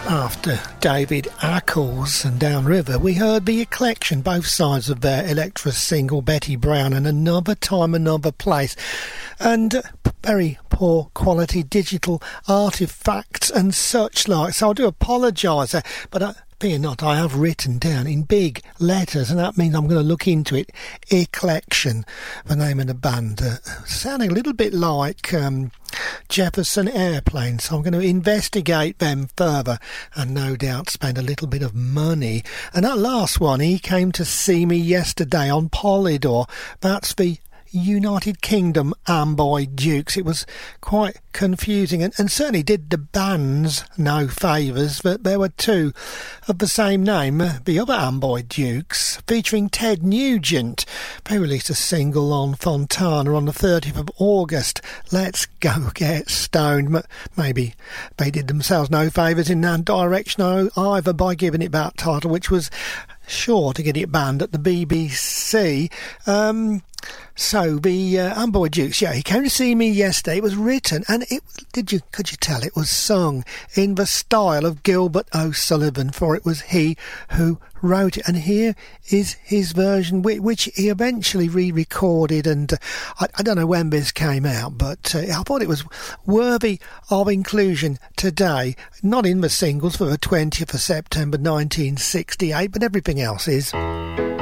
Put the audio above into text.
After David Ackles and Downriver, we heard The Eclection, both sides of their Electra single, Betty Brown and Another Time, Another Place, and very poor quality digital artefacts and such like. So I do apologise, but fear not, I have written down in big letters, and that means I'm going to look into it. Eclection, the name of the band, sounding a little bit like Jefferson Airplane, so I'm going to investigate them further and no doubt spend a little bit of money. And that last one, He Came to See Me Yesterday on Polydor, that's the United Kingdom Amboy Dukes. It was quite confusing and certainly did the bands no favours, but there were two of the same name, the other Amboy Dukes, featuring Ted Nugent. They released a single on Fontana on the 30th of August, Let's Go Get Stoned. Maybe they did themselves no favours in that direction either by giving it that title, which was sure to get it banned at the BBC. So the Amboy Dukes, He Came to See Me Yesterday. It was written, and could you tell it was sung in the style of Gilbert O'Sullivan, for it was he who wrote it. And here is his version, which he eventually re-recorded, and I don't know when this came out, but I thought it was worthy of inclusion today. Not in the singles for the 20th of September 1968, but everything else is.